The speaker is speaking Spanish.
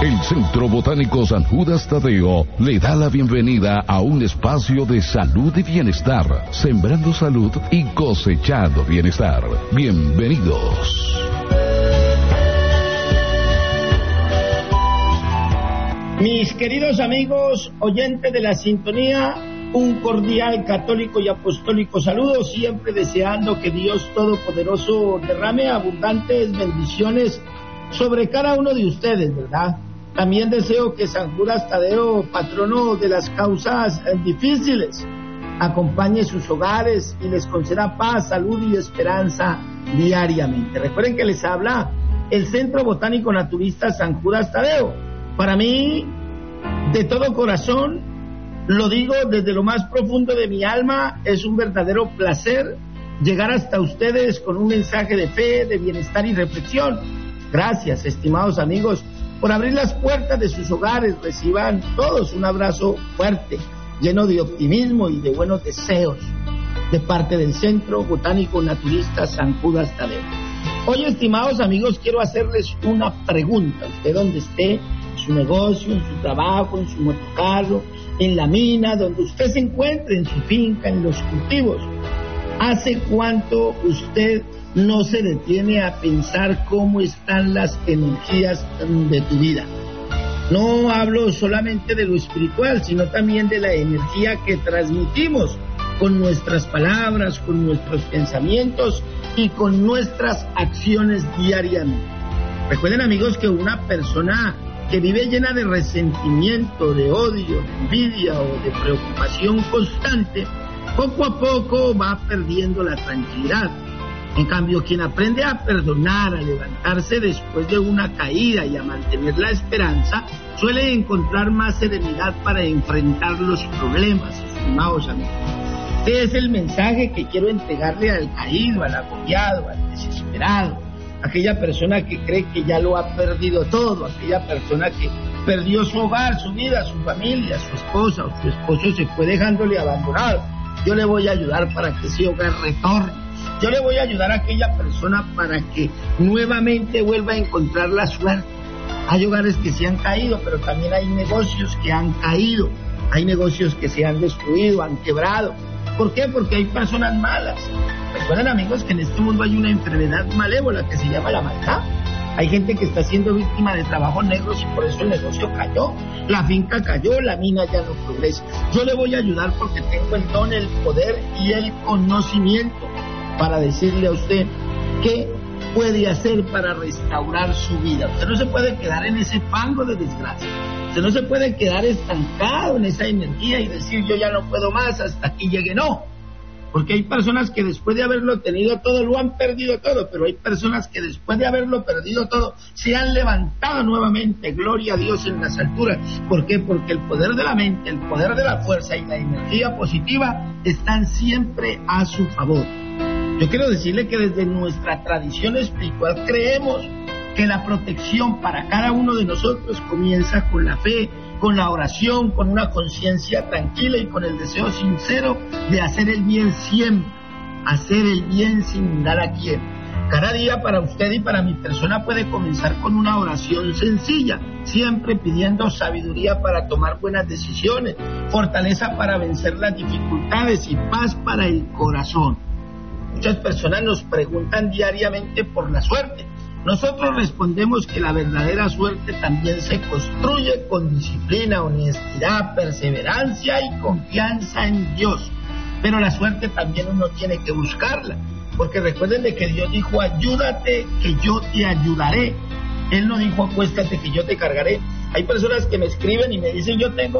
El Centro Botánico San Judas Tadeo le da la bienvenida a un espacio de salud y bienestar, sembrando salud y cosechando bienestar. Bienvenidos. Mis queridos amigos, oyentes de la sintonía, un cordial católico y apostólico saludo, siempre deseando que Dios Todopoderoso derrame abundantes bendiciones sobre cada uno de ustedes, ¿verdad? También deseo que San Judas Tadeo, patrono de las causas difíciles, acompañe sus hogares y les conceda paz, salud y esperanza diariamente. Recuerden que les habla el Centro Botánico Naturista San Judas Tadeo. Para mí, de todo corazón, lo digo desde lo más profundo de mi alma, es un verdadero placer llegar hasta ustedes con un mensaje de fe, de bienestar y reflexión. Gracias, estimados amigos, por abrir las puertas de sus hogares. Reciban todos un abrazo fuerte, lleno de optimismo y de buenos deseos, de parte del Centro Botánico Naturista San Judas Tadeo. Hoy, estimados amigos, quiero hacerles una pregunta. Usted donde esté, en su negocio, en su trabajo, en su motocarro, en la mina, donde usted se encuentre, en su finca, en los cultivos, ¿hace cuánto usted no se detiene a pensar cómo están las energías de tu vida? No hablo solamente de lo espiritual, sino también de la energía que transmitimos con nuestras palabras, con nuestros pensamientos y con nuestras acciones diariamente. Recuerden, amigos, que una persona que vive llena de resentimiento, de odio, de envidia o de preocupación constante, poco a poco va perdiendo la tranquilidad. En cambio, quien aprende a perdonar, a levantarse después de una caída y a mantener la esperanza, suele encontrar más serenidad para enfrentar los problemas, estimados amigos. Este es el mensaje que quiero entregarle al caído, al agobiado, al desesperado, aquella persona que cree que ya lo ha perdido todo, aquella persona que perdió su hogar, su vida, su familia, su esposa o su esposo se fue dejándole abandonado. Yo le voy a ayudar para que ese hogar retorne. Yo le voy a ayudar a aquella persona para que nuevamente vuelva a encontrar la suerte. Hay hogares que se han caído, pero también hay negocios que han caído. Hay negocios que se han destruido, han quebrado. ¿Por qué? Porque hay personas malas. Recuerden, amigos, que en este mundo hay una enfermedad malévola que se llama la maldad. Hay gente que está siendo víctima de trabajos negros y por eso el negocio cayó, la finca cayó, la mina ya no progresa. Yo le voy a ayudar porque tengo el don, el poder y el conocimiento para decirle a usted qué puede hacer para restaurar su vida. Usted no se puede quedar en ese fango de desgracia. Usted no se puede quedar estancado en esa energía y decir yo ya no puedo más, hasta aquí llegué. No, porque hay personas que después de haberlo tenido todo, lo han perdido todo, pero hay personas que después de haberlo perdido todo, se han levantado nuevamente. Gloria a Dios en las alturas. ¿Por qué? Porque el poder de la mente, el poder de la fuerza y la energía positiva están siempre a su favor. Yo quiero decirle que desde nuestra tradición espiritual creemos que la protección para cada uno de nosotros comienza con la fe, con la oración, con una conciencia tranquila y con el deseo sincero de hacer el bien siempre, hacer el bien sin mirar a quién. Cada día para usted y para mi persona puede comenzar con una oración sencilla, siempre pidiendo sabiduría para tomar buenas decisiones, fortaleza para vencer las dificultades y paz para el corazón. Muchas personas nos preguntan diariamente por la suerte. Nosotros respondemos que la verdadera suerte también se construye con disciplina, honestidad, perseverancia y confianza en Dios. Pero la suerte también uno tiene que buscarla, porque recuerden de que Dios dijo, ayúdate que yo te ayudaré. Él no dijo, acuéstate que yo te cargaré. Hay personas que me escriben y me dicen, yo tengo